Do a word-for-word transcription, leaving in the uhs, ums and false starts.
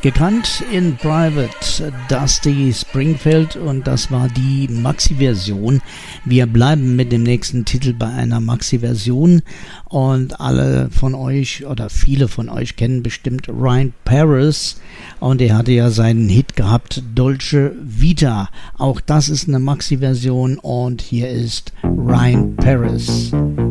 Gekannt in Private, Dusty Springfield, und das war die Maxi-Version. Wir bleiben mit dem nächsten Titel bei einer Maxi-Version, und alle von euch oder viele von euch kennen bestimmt Ryan Paris, und er hatte ja seinen Hit gehabt, Dolce Vita. Auch das ist eine Maxi-Version, und hier ist Ryan Paris.